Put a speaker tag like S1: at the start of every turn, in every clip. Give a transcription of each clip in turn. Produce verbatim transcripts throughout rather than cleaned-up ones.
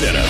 S1: Center.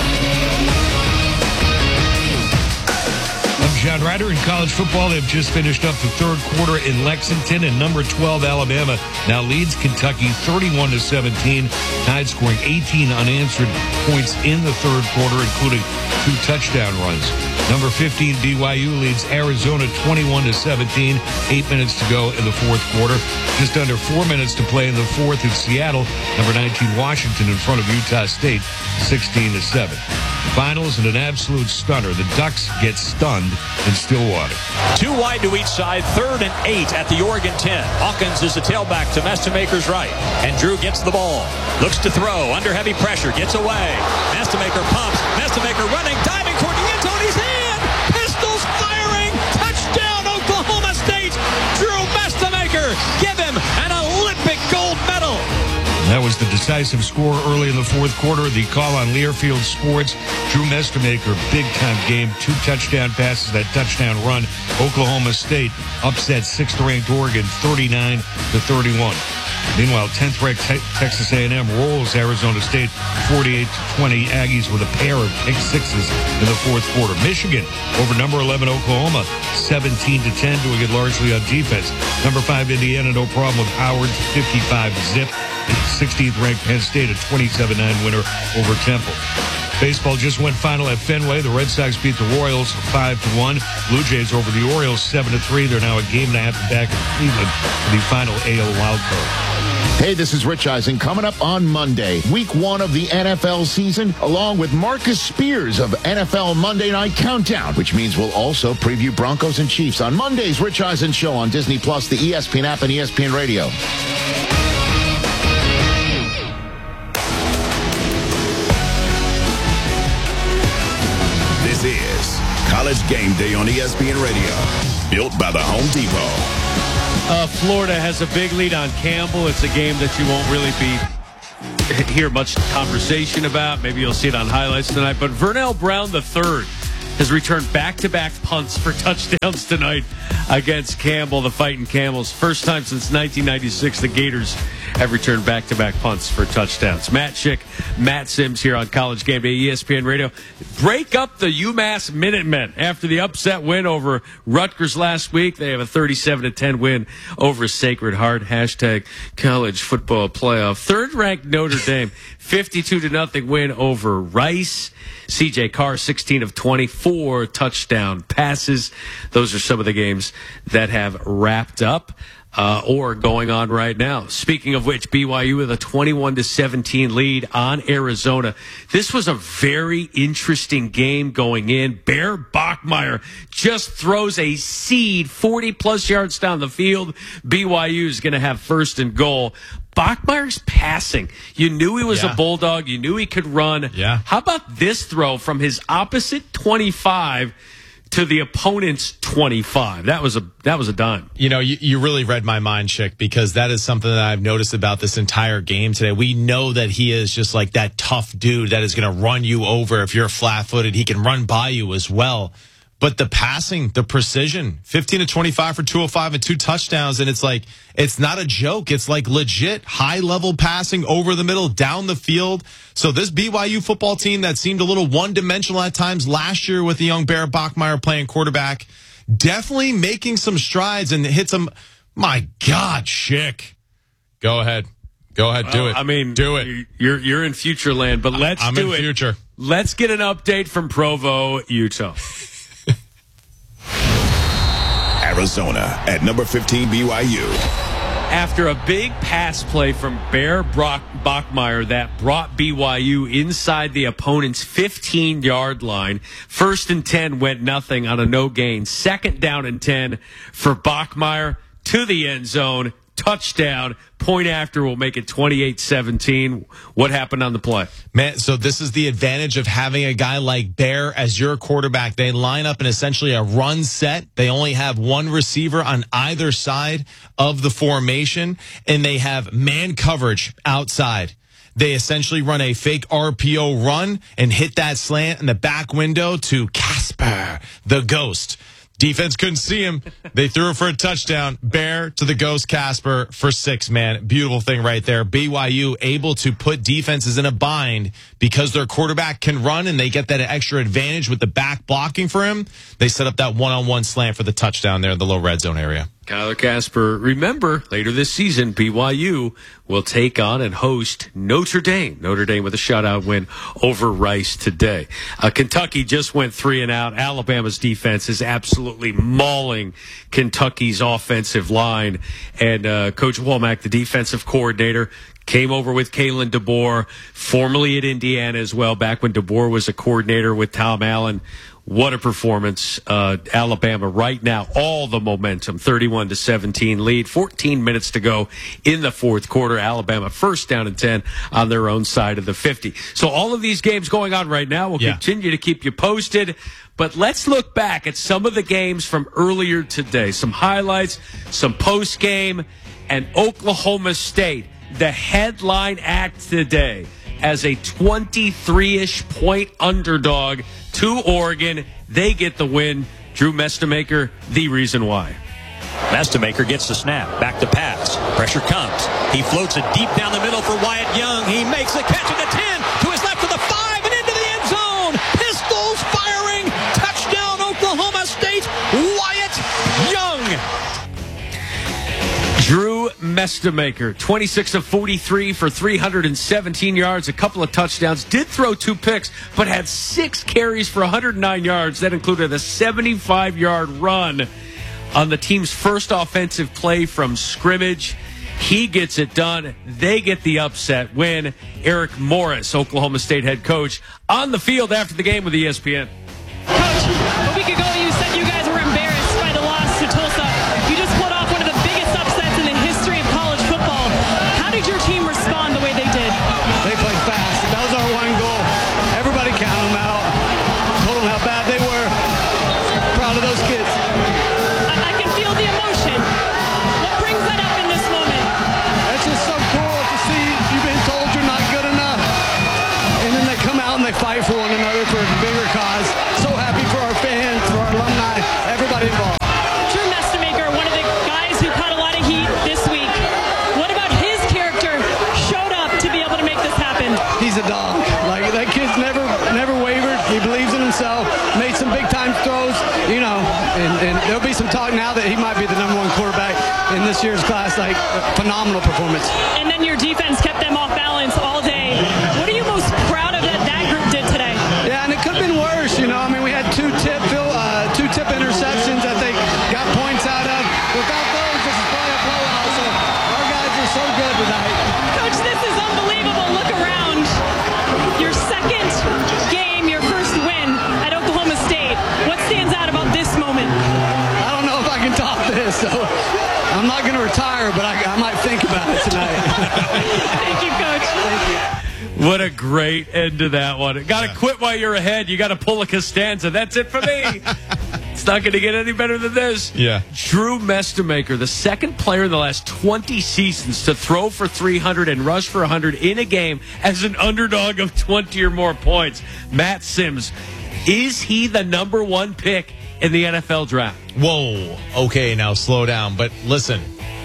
S2: I'm John Ryder. In college football, they've just finished up the third quarter in Lexington, and number twelve Alabama now leads Kentucky thirty-one to seventeen. Tide scoring eighteen unanswered points in the third quarter, including two touchdown runs. Number fifteen B Y U leads Arizona twenty-one to seventeen. Eight minutes to go in the fourth quarter. Just under four minutes to play in the fourth in Seattle. Number nineteen Washington in front of Utah State, sixteen to seven. Finals and an absolute stunner. The Ducks get stunned in Stillwater.
S3: Two wide to each side, third and eight at the Oregon ten. Hawkins is the tailback to Mestemaker's right. And Drew gets the ball. Looks to throw. Under heavy pressure. Gets away. Mestemaker pumps. Mestemaker running. Diving toward the end zone. He's in. Pistols firing. Touchdown, Oklahoma State. Drew Mestemaker. Give him an Olympic gold medal.
S2: That was the decisive score early in the fourth quarter. The call on Learfield Sports. Drew Mestemaker, big-time game. Two touchdown passes, that touchdown run. Oklahoma State upset sixth-ranked Oregon thirty-nine to thirty-one. Meanwhile, tenth-ranked te- Texas A and M rolls Arizona State forty-eight to twenty. Aggies with a pair of pick sixes in the fourth quarter. Michigan over number eleven Oklahoma seventeen to ten, doing it largely on defense. Number five Indiana, no problem with Howard, fifty-five zip. sixteenth-ranked Penn State, a twenty-seven nine winner over Temple. Baseball just went final at Fenway. The Red Sox beat the Royals five to one. Blue Jays over the Orioles seven to three. They're now a game and a half back in Cleveland for the final A L wildcard.
S4: Hey, this is Rich Eisen. Coming up on Monday, week one of the N F L season, along with Marcus Spears of N F L Monday Night Countdown, which means we'll also preview Broncos and Chiefs on Monday's Rich Eisen Show on Disney Plus, the E S P N app, and E S P N Radio.
S1: This is College Game Day on E S P N Radio, built by the Home Depot.
S5: Uh, Florida has a big lead on Campbell. It's a game that you won't really be hear much conversation about. Maybe you'll see it on highlights tonight. But Vernell Brown the third has returned back-to-back punts for touchdowns tonight against Campbell, the Fighting Camels. First time since nineteen ninety-six the Gators have returned back-to-back punts for touchdowns. Matt Schick, Matt Sims here on College Game Day, E S P N Radio. Break up the UMass Minutemen after the upset win over Rutgers last week. They have a thirty-seven to ten win over Sacred Heart. Hashtag college football playoff. Third-ranked Notre Dame, fifty-two to nothing win over Rice. C J Carr, sixteen of twenty-four touchdown passes. Those are some of the games that have wrapped up. Uh, or going on right now. Speaking of which, B Y U with a twenty-one to seventeen lead on Arizona. This was a very interesting game going in. Bear Bachmeier just throws a seed forty plus yards down the field. B Y U is going to have first and goal. Bachmeier's passing. You knew he was yeah. a Bulldog. You knew he could run.
S6: Yeah.
S5: How about this throw from his opposite twenty-five to the opponent's twenty-five? That was a that was a dime.
S6: You know, you, you really read my mind, Chick, because that is something that I've noticed about this entire game today. We know that he is just like that tough dude that is going to run you over if you're flat-footed. He can run by you as well. But the passing, the precision, fifteen to twenty-five for two oh five and two touchdowns, and it's like, it's not a joke. It's like legit high-level passing over the middle, down the field. So this B Y U football team that seemed a little one-dimensional at times last year with the young Bear Bachmeier playing quarterback, definitely making some strides and hit some, my God, Schick. Go ahead. Go ahead, do
S5: well,
S6: it.
S5: I mean,
S6: do it.
S5: You're you're in future land, but let's
S6: I'm
S5: do
S6: in
S5: it.
S6: Future.
S5: Let's get an update from Provo, Utah.
S1: Arizona at number fifteen B Y U.
S5: After a big pass play from Bear Brock Bachmeier that brought B Y U inside the opponent's fifteen-yard line, first and ten went nothing on a no gain. Second down and ten for Bachmeier to the end zone. Touchdown. Point after will make it twenty-eight seventeen. What happened on the play?
S6: Man, so this is the advantage of having a guy like Bear as your quarterback. They line up in essentially a run set. They only have one receiver on either side of the formation, and they have man coverage outside. They essentially run a fake R P O run and hit that slant in the back window to Casper, the Ghost. Defense couldn't see him. They threw it for a touchdown. Bear to the ghost Casper for six, man. Beautiful thing right there. B Y U able to put defenses in a bind because their quarterback can run and they get that extra advantage with the back blocking for him. They set up that one-on-one slant for the touchdown there in the low red zone area.
S5: Kyler Casper, remember, later this season, B Y U will take on and host Notre Dame. Notre Dame with a shutout win over Rice today. Uh, Kentucky just went three and out. Alabama's defense is absolutely mauling Kentucky's offensive line. And uh, Coach Womack, the defensive coordinator, came over with Kalen DeBoer, formerly at Indiana as well, back when DeBoer was a coordinator with Tom Allen. What a performance. Uh, Alabama right now, all the momentum, thirty-one to seventeen lead, fourteen minutes to go in the fourth quarter. Alabama first down and ten on their own side of the fifty. So all of these games going on right now. We'll yeah. continue to keep you posted. But let's look back at some of the games from earlier today. Some highlights, some post-game, and Oklahoma State, the headline act today as a twenty-three-ish point underdog to Oregon. They get the win. Drew Mestemaker, the reason why.
S3: Mestemaker gets the snap. Back to pass. Pressure comes. He floats it deep down the middle for Wyatt Young. He makes the catch at the ten. To his left to the five and into the end zone. Pistols firing. Touchdown Oklahoma State. Wyatt Young.
S5: Drew Mestemaker, twenty-six of forty-three for three hundred seventeen yards, a couple of touchdowns, did throw two picks, but had six carries for one hundred nine yards. That included a seventy-five-yard run on the team's first offensive play from scrimmage. He gets it done. They get the upset win. Eric Morris, Oklahoma State head coach, on the field after the game with E S P N.
S7: Coach, a week ago you said you guys were embarrassed by the loss to Tulsa. You just pulled off one of the biggest upsets in the history of college football. How did your team respond the way they did?
S8: They played fast. That was our one goal. Everybody counted them out. Told them how bad they were. Proud of those kids.
S7: I, I can feel the emotion. What brings that up in this moment?
S8: It's just so cool to see you've been told you're not good enough. And then they come out and they fight for one another for a bigger cause. So happy for our fans, for our alumni, everybody involved.
S7: Drew Mestemaker, one of the guys who caught a lot of heat this week. What about his character showed up to be able to make this happen?
S8: He's a dog. Like, that kid's never never wavered. He believes in himself. Made some big time throws, you know, and, and there'll be some talk now that he might be the number one quarterback in this year's class. Like, phenomenal performance.
S7: And then your defense kept them off balance all day. What are you most proud of that that group did today?
S8: Yeah, and it could have been worse, you know. I mean, we had two tip uh, two tip interceptions that they got points out of. Without those, this is probably a blowout. So our guys are so good tonight.
S7: Coach, this is unbelievable. Look around. Your second game, your first win at Oklahoma State. What stands out about this moment?
S8: I don't know if I can top this, so I'm not going to retire, but I, I might think about it tonight.
S7: Thank you, Coach.
S8: Thank you.
S5: What a great end to that one. Got to yeah. quit while you're ahead. You got to pull a Costanza. That's it for me. It's not going to get any better than this.
S6: Yeah.
S5: Drew Mestemaker, the second player in the last twenty seasons to throw for three hundred and rush for one hundred in a game as an underdog of twenty or more points. Matt Sims, is he the number one pick in the N F L draft?
S6: Whoa. Okay, now slow down. But listen.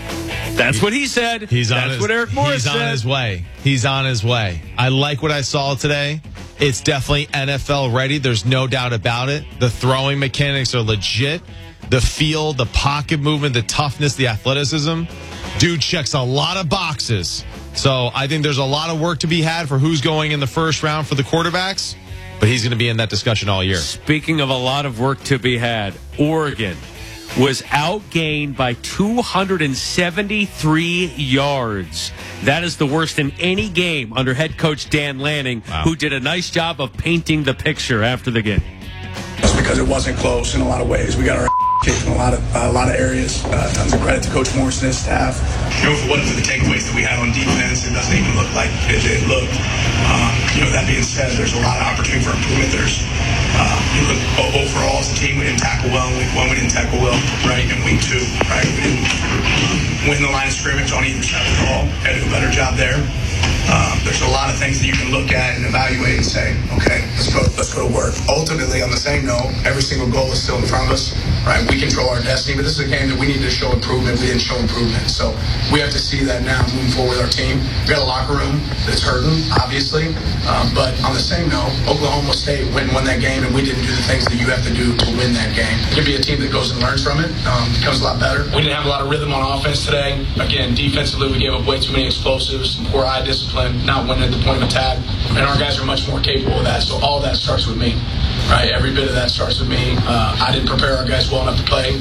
S5: That's what he said.
S6: He's on
S5: That's
S6: his,
S5: what Eric Morris
S6: he's
S5: said.
S6: on his way. He's on his way. I like what I saw today. It's definitely N F L ready. There's no doubt about it. The throwing mechanics are legit. The feel, the pocket movement, the toughness, the athleticism. Dude checks a lot of boxes. So I think there's a lot of work to be had for who's going in the first round for the quarterbacks. But he's going to be in that discussion all year.
S5: Speaking of a lot of work to be had, Oregon was outgained by two hundred seventy-three yards. That is the worst in any game under head coach Dan Lanning, wow. who did a nice job of painting the picture after the game.
S9: That's because it wasn't close in a lot of ways. We got our kicked in a lot of uh, a lot of areas. Uh, tons of credit to Coach Morris and his staff.
S10: You know, if it wasn't for the takeaways that we had on defense, it doesn't even look like it, it looked. Um, you know, that being said, there's a lot of opportunity for improvement. There's, uh, you look overall as a team, we didn't tackle well. In week one, we didn't tackle well, right? In week two, right? We didn't win the line of scrimmage on either side of the ball. Had to do a better job there. Um, there's a lot of things that you can look at and evaluate and say, okay, let's go, let's go to work. Ultimately, on the same note, every single goal is still in front of us, right? We control our destiny, but this is a game that we need to show improvement. We didn't show improvement, so we have to see that now moving forward with our team. We got a locker room that's hurting, obviously, um, but on the same note, Oklahoma State went and won that game, and we didn't do the things that you have to do to win that game. It can be a team that goes and learns from it, um, becomes a lot better. We didn't have a lot of rhythm on offense today. Again, defensively, we gave up way too many explosives, poor eye discipline, not winning at the point of attack, and our guys are much more capable of that. So all of that starts with me, right? Every bit of that starts with me. Uh, I didn't prepare our guys well enough to play.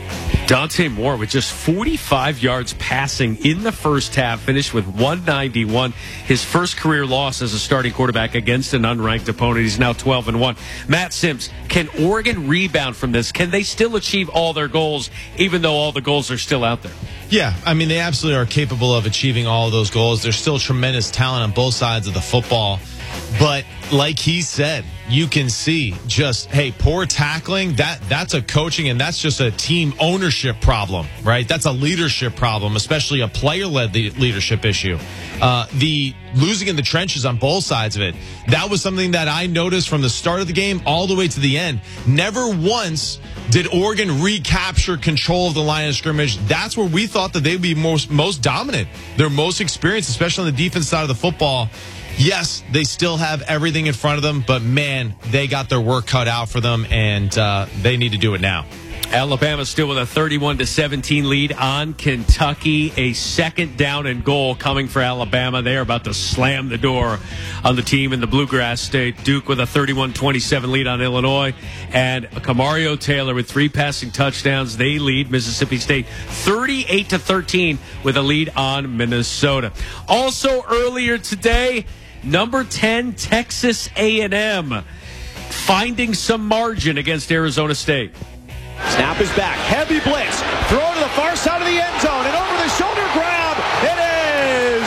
S5: Dante Moore with just forty-five yards passing in the first half, finished with one ninety-one. His first career loss as a starting quarterback against an unranked opponent. He's now twelve and one. Matt Sims, can Oregon rebound from this? Can they still achieve all their goals, even though all the goals are still out there?
S6: Yeah, I mean, they absolutely are capable of achieving all of those goals. There's still tremendous talent on both sides of the football. But like he said, you can see just, hey, poor tackling, that that's a coaching and that's just a team ownership problem, right? That's a leadership problem, especially a player-led leadership issue. Uh, the losing in the trenches on both sides of it, that was something that I noticed from the start of the game all the way to the end. Never once did Oregon recapture control of the line of scrimmage. That's where we thought that they'd be most, most dominant. They're most experienced, especially on the defense side of the football. Yes, they still have everything in front of them, but man, they got their work cut out for them, and uh, they need to do it now.
S5: Alabama still with a thirty-one to seventeen lead on Kentucky. A second down and goal coming for Alabama. They are about to slam the door on the team in the Bluegrass State. Duke with a thirty-one twenty-seven lead on Illinois. And Kamario Taylor with three passing touchdowns. They lead Mississippi State thirty-eight to thirteen with a lead on Minnesota. Also earlier today, number ten, Texas A and M finding some margin against Arizona State.
S11: Snap is back. Heavy blitz. Throw to the far side of the end zone. And over the shoulder grab. It is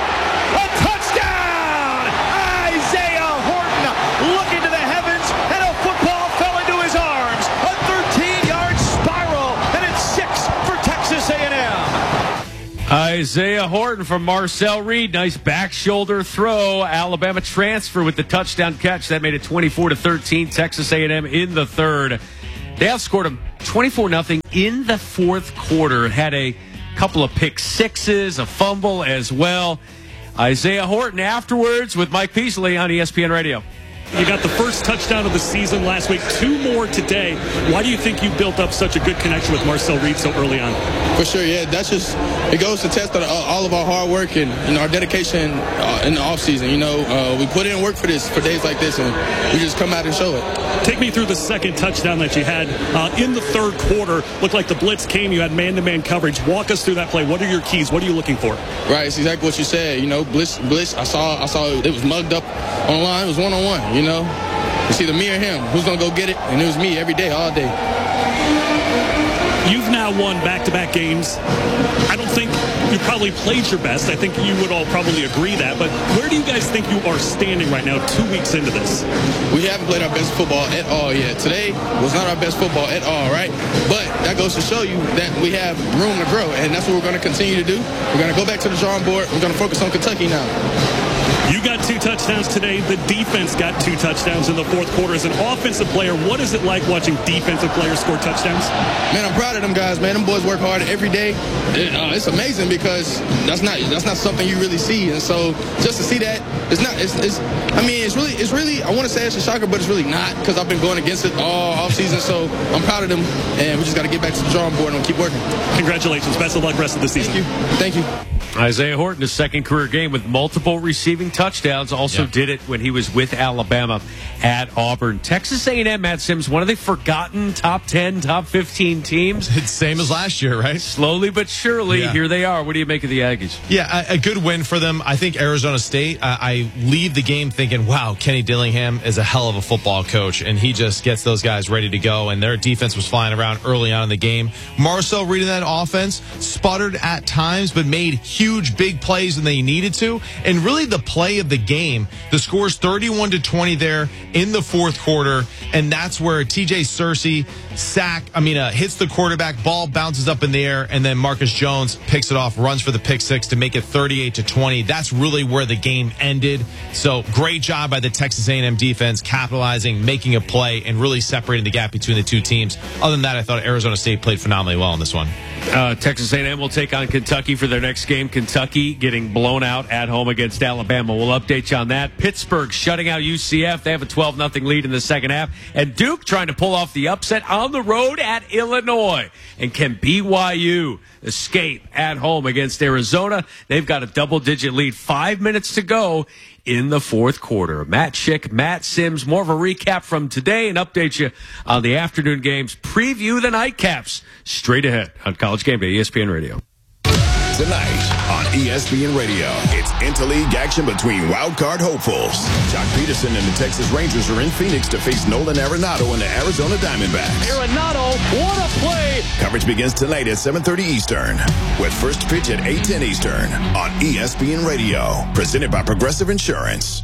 S11: a touchdown. Isaiah Horton looking to the heavens. And a football fell into his arms. A thirteen-yard spiral. And it's six for Texas A and M.
S5: Isaiah Horton from Marcel Reed. Nice back shoulder throw. Alabama transfer with the touchdown catch. That made it twenty-four to thirteen. Texas A and M in the third. They outscored them twenty-four nothing in the fourth quarter. Had a couple of pick sixes, a fumble as well. Isaiah Horton afterwards with Mike Peasley on E S P N Radio.
S12: You got the first touchdown of the season last week, two more today. Why do you think you built up such a good connection with Marcel Reed so early on?
S13: For sure, yeah. That's just, it goes to test all of our hard work and, you know, our dedication uh, in the offseason. You know, uh, we put in work for this, for days like this, and we just come out and show it.
S12: Take me through the second touchdown that you had uh, in the third quarter. Looked like the blitz came. You had man-to-man coverage. Walk us through that play. What are your keys? What are you looking for?
S13: Right, it's exactly what you said. You know, blitz, blitz. I saw, I saw it was mugged up on the line. It was one-on-one. You know, it's either me or him. Who's gonna go get it? And it was me every day, all day.
S12: You've now won back-to-back games. I don't think you probably played your best. I think you would all probably agree that. But where do you guys think you are standing right now, two weeks into this?
S13: We haven't played our best football at all yet. Today was not our best football at all, right? But that goes to show you that we have room to grow, and that's what we're going to continue to do. We're going to go back to the drawing board. We're going to focus on Kentucky now.
S12: You got two touchdowns today. The defense got two touchdowns in the fourth quarter. As an offensive player, what is it like watching defensive players score touchdowns?
S13: Man, I'm proud of them guys, man. Them boys work hard every day. It, uh, it's amazing because that's not that's not something you really see. And so just to see that, it's not, it's, it's I mean, it's really, it's really, I want to say it's a shocker, but it's really not because I've been going against it all offseason. So I'm proud of them, and we just got to get back to the drawing board and keep working.
S12: Congratulations. Best of luck rest of the season.
S13: Thank you. Thank you.
S5: Isaiah Horton, his second career game with multiple receiving touchdowns. Also yeah. did it when he was with Alabama at Auburn. Texas A and M, Matt Sims, one of the forgotten top ten, top fifteen teams.
S6: It's same as last year, right?
S5: Slowly but surely, yeah. here they are. What do you make of the Aggies?
S6: Yeah, a, a good win for them. I think Arizona State, uh, I leave the game thinking, wow, Kenny Dillingham is a hell of a football coach, and he just gets those guys ready to go, and their defense was flying around early on in the game. Marcel Reed in that offense sputtered at times, but made huge, big plays when they needed to, and really the play play of the game. The score's thirty-one to twenty there in the fourth quarter, and that's where T J Searcy sack, I mean, uh, hits the quarterback, ball bounces up in the air, and then Marcus Jones picks it off, runs for the pick six to make it thirty-eight to twenty. That's really where the game ended. So great job by the Texas A and M defense, capitalizing, making a play, and really separating the gap between the two teams. Other than that, I thought Arizona State played phenomenally well in this one.
S5: Uh, Texas A and M will take on Kentucky for their next game. Kentucky getting blown out at home against Alabama. We'll update you on that. Pittsburgh shutting out U C F. They have a twelve nothing lead in the second half. And Duke trying to pull off the upset on the road at Illinois. And can B Y U escape at home against Arizona? They've got a double-digit lead. Five minutes to go in the fourth quarter. Matt Schick, Matt Sims, more of a recap from today and update you on the afternoon games. Preview the nightcaps straight ahead on College Game Day, E S P N Radio.
S1: Tonight on E S P N Radio, it's interleague action between wildcard hopefuls. Jock Peterson and the Texas Rangers are in Phoenix to face Nolan Arenado and the Arizona Diamondbacks.
S11: Arenado, what a play!
S1: Coverage begins tonight at seven thirty Eastern, with first pitch at eight ten Eastern on E S P N Radio, presented by Progressive Insurance.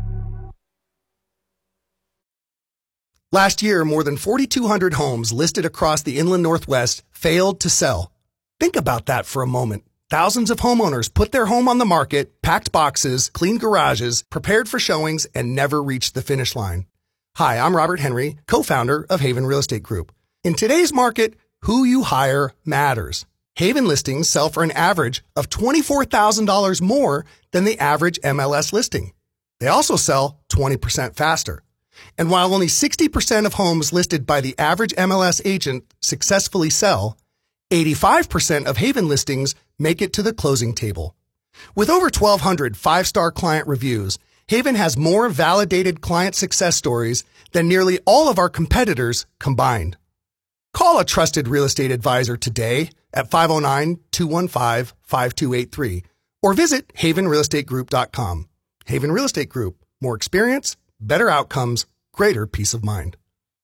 S14: Last year, more than forty-two hundred homes listed across the inland Northwest failed to sell. Think about that for a moment. Thousands of homeowners put their home on the market, packed boxes, cleaned garages, prepared for showings, and never reached the finish line. Hi, I'm Robert Henry, co-founder of Haven Real Estate Group. In today's market, who you hire matters. Haven listings sell for an average of twenty-four thousand dollars more than the average M L S listing. They also sell twenty percent faster. And while only sixty percent of homes listed by the average M L S agent successfully sell, eighty-five percent of Haven listings make it to the closing table. With over twelve hundred five-star client reviews, Haven has more validated client success stories than nearly all of our competitors combined. Call a trusted real estate advisor today at five oh nine, two one five, five two eight three or visit haven real estate group dot com. Haven Real Estate Group. More experience, better outcomes, greater peace of mind.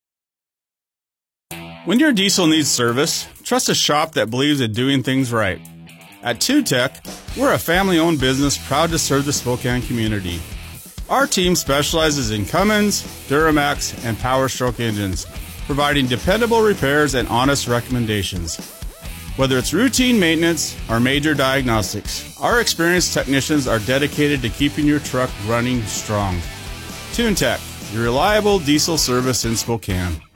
S15: When your diesel needs service, trust a shop that believes in doing things right. At TuTech, we're a family-owned business proud to serve the Spokane community. Our team specializes in Cummins, Duramax, and Power Stroke engines, providing dependable repairs and honest recommendations. Whether it's routine maintenance or major diagnostics, our experienced technicians are dedicated to keeping your truck running strong. TuneTech, your reliable diesel service in Spokane.